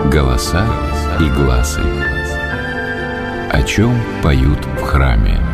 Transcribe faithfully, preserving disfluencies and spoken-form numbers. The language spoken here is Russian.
Голоса и глазы. О чем поют в храме.